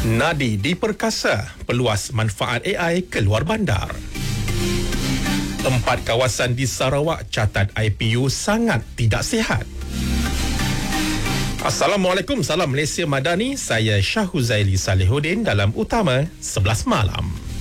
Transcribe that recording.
Nadi diperkasa, peluas manfaat AI keluar bandar. 4 kawasan di Sarawak catat IPU sangat tidak sihat. Assalamualaikum, salam Malaysia Madani. Saya Syah Huzaili Salihuddin dalam Utama 11 Malam.